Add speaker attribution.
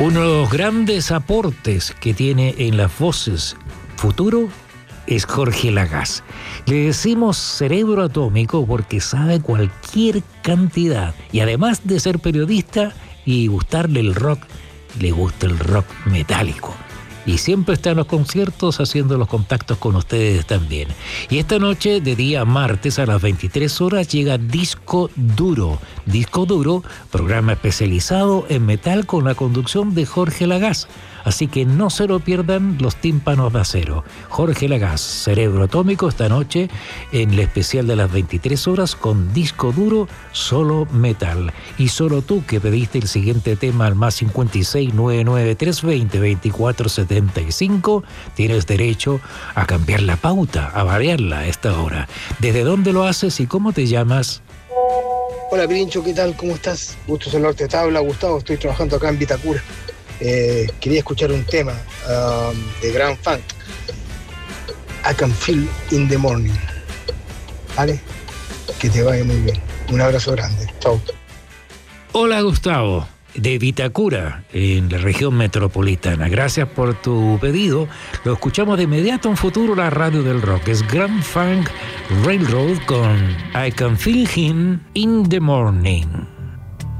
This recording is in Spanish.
Speaker 1: Uno de los grandes aportes que tiene en las voces futuro es Jorge Lagasse. Le decimos cerebro atómico porque sabe cualquier cantidad y además de ser periodista y gustarle el rock, le gusta el rock metálico. Y siempre está en los conciertos haciendo los contactos con ustedes también. Y esta noche, de día martes a las 23 horas, llega Disco Duro. Disco Duro, programa especializado en metal con la conducción de Jorge Lagasse. Así que no se lo pierdan los tímpanos de acero. Jorge Lagasse, Cerebro Atómico, esta noche en el especial de las 23 horas con Disco Duro, solo metal. Y solo tú que pediste el siguiente tema al más 56 99 320 24 75, tienes derecho a cambiar la pauta, a variarla a esta hora. ¿Desde dónde lo haces y cómo te llamas?
Speaker 2: Hola Pirincho, ¿qué tal? ¿Cómo estás? Gusto saludarte. Te habla Gustavo, estoy trabajando acá en Vitacura. Quería escuchar un tema de Grand Funk, I Can Feel in the Morning. ¿Vale? Que te vaya muy bien. Un abrazo grande. Chao.
Speaker 1: Hola Gustavo, de Vitacura, en la región metropolitana. Gracias por tu pedido. Lo escuchamos de inmediato en Futuro, la radio del rock. Es Grand Funk Railroad con I Can Feel Him in the Morning.